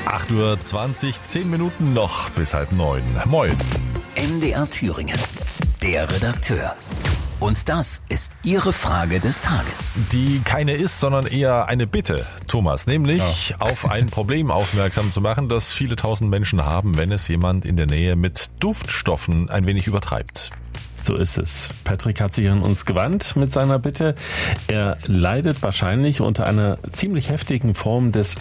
8:20 Uhr, 10 Minuten noch bis 8:30. Moin. MDR Thüringen, der Redakteur. Und das ist Ihre Frage des Tages. Die keine ist, sondern eher eine Bitte, Thomas. Nämlich auf ein Problem aufmerksam zu machen, das viele tausend Menschen haben, wenn es jemand in der Nähe mit Duftstoffen ein wenig übertreibt. So ist es. Patrick hat sich an uns gewandt mit seiner Bitte. Er leidet wahrscheinlich unter einer ziemlich heftigen Form des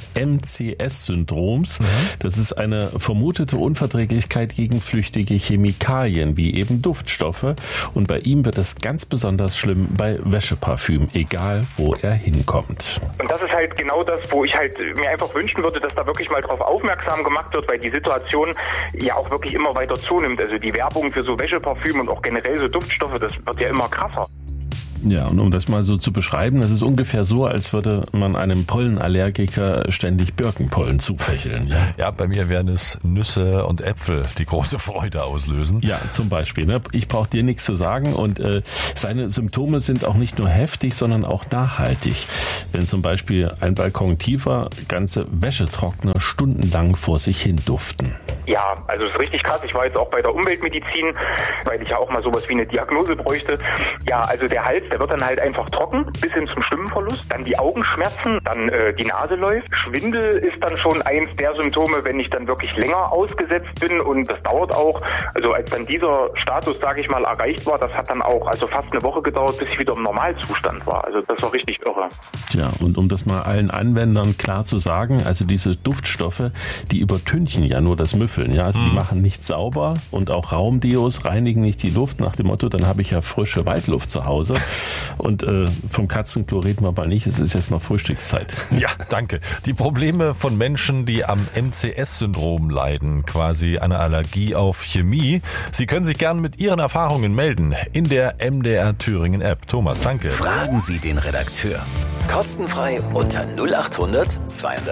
MCS-Syndroms. Das ist eine vermutete Unverträglichkeit gegen flüchtige Chemikalien, wie eben Duftstoffe. Und bei ihm wird es ganz besonders schlimm bei Wäscheparfüm, egal wo er hinkommt. Und das ist halt genau das, wo ich halt mir einfach wünschen würde, dass da wirklich mal drauf aufmerksam gemacht wird, weil die Situation ja auch wirklich immer weiter zunimmt. Also die Werbung für so Wäscheparfüm und auch generell so Duftstoffe, das wird ja immer krasser. Ja, und um das mal so zu beschreiben, das ist ungefähr so, als würde man einem Pollenallergiker ständig Birkenpollen zufächeln. Ja, bei mir wären es Nüsse und Äpfel, die große Freude auslösen. Ja, zum Beispiel. Ne? Ich brauche dir nichts zu sagen und seine Symptome sind auch nicht nur heftig, sondern auch nachhaltig. Wenn zum Beispiel ein Balkon tiefer ganze Wäschetrockner stundenlang vor sich hin duften. Ja, also das ist richtig krass. Ich war jetzt auch bei der Umweltmedizin, weil ich ja auch mal sowas wie eine Diagnose bräuchte. Ja, also der Hals, der wird dann halt einfach trocken, bis hin zum Stimmenverlust, dann die Augenschmerzen, dann die Nase läuft. Schwindel ist dann schon eins der Symptome, wenn ich dann wirklich länger ausgesetzt bin, und das dauert auch. Also als dann dieser Status, sage ich mal, erreicht war, das hat dann auch also fast eine Woche gedauert, bis ich wieder im Normalzustand war. Also das war richtig irre. Ja, und um das mal allen Anwendern klar zu sagen, also diese Duftstoffe, die übertünchen ja nur das Müffeln. Ja, also die machen nicht sauber, und auch Raumdeos reinigen nicht die Luft nach dem Motto, dann habe ich ja frische Waldluft zu Hause. Und vom Katzenklo reden wir mal nicht, es ist jetzt noch Frühstückszeit. Ja, danke. Die Probleme von Menschen, die am MCS-Syndrom leiden, quasi eine Allergie auf Chemie. Sie können sich gern mit Ihren Erfahrungen melden in der MDR Thüringen App. Thomas, danke. Fragen Sie den Redakteur. Kostenfrei unter 0800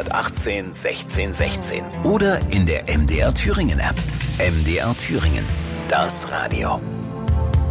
218 16 16 oder in der MDR Thüringen App. MDR Thüringen, das Radio.